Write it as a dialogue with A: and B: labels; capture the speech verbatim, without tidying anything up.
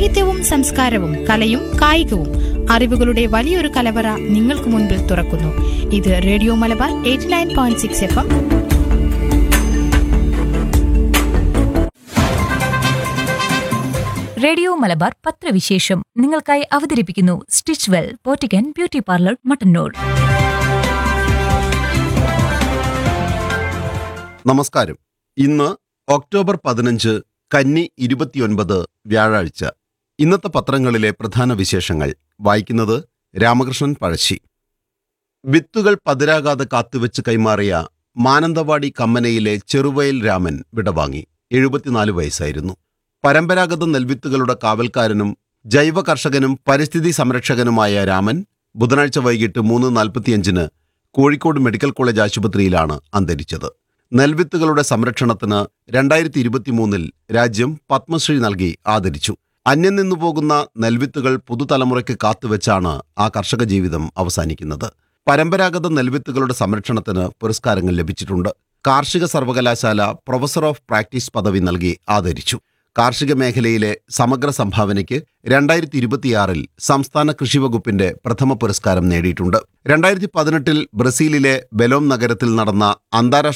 A: സാഹിത്യവും സംസ്കാരവും കലയും കായികവും അറിവുകളുടെ വലിയൊരു കലവറ നിങ്ങൾക്ക് മുൻപിൽ തുറക്കുന്നു. ഇത് radio Malabar eighty nine point six F M.
B: Radio Malabar പത്രവിശേഷം നിങ്ങൾക്കായി അവതരിപ്പിക്കുന്നു stitch well പോറ്റിക്കൻ beauty parlour Mattannur.
C: നമസ്കാരം. ഇന്ന് ഒക്ടോബർ പതിനഞ്ച്, കന്നി ഇരുപത്തിയൊൻപത്, വ്യാഴാഴ്ച. ഇന്നത്തെ പത്രങ്ങളിലെ പ്രധാന വിശേഷങ്ങൾ വായിക്കുന്നത് രാമകൃഷ്ണൻ പഴശ്ശി. വിത്തുകൾ പതിരാകാതെ കാത്തുവെച്ച് കൈമാറിയ മാനന്തവാടി കമ്മനയിലെ ചെറുവയൽ രാമൻ വിടവാങ്ങി. എഴുപത്തിനാല് വയസ്സായിരുന്നു. പരമ്പരാഗത നെൽവിത്തുകളുടെ കാവൽക്കാരനും ജൈവ കർഷകനും പരിസ്ഥിതി സംരക്ഷകനുമായ രാമൻ ബുധനാഴ്ച വൈകിട്ട് മൂന്ന് നാൽപ്പത്തിയഞ്ചിന് കോഴിക്കോട് മെഡിക്കൽ കോളേജ് ആശുപത്രിയിലാണ് അന്തരിച്ചത്. നെൽവിത്തുകളുടെ സംരക്ഷണത്തിന് രണ്ടായിരത്തി ഇരുപത്തിമൂന്നിൽ രാജ്യം പത്മശ്രീ നൽകി ആദരിച്ചു. അന്യം നിന്നുപോകുന്ന നെൽവിത്തുകൾ പുതുതലമുറയ്ക്ക് കാത്തുവെച്ചാണ് ആ കർഷക ജീവിതം അവസാനിക്കുന്നത്. പരമ്പരാഗത നെൽവിത്തുകളുടെ സംരക്ഷണത്തിന് പുരസ്കാരങ്ങൾ ലഭിച്ചിട്ടുണ്ട്. കാർഷിക സർവകലാശാല പ്രൊഫസർ ഓഫ് പ്രാക്ടീസ് പദവി നൽകി ആദരിച്ചു. കാർഷിക മേഖലയിലെ സമഗ്ര സംഭാവനയ്ക്ക് രണ്ടായിരത്തി ഇരുപത്തിയാറിൽ സംസ്ഥാന കൃഷി വകുപ്പിന്റെ പ്രഥമ പുരസ്കാരം നേടിയിട്ടുണ്ട്. രണ്ടായിരത്തി പതിനെട്ടിൽ ബ്രസീലിലെ ബെലോം നഗരത്തിൽ നടന്ന അന്താരാഷ്ട്ര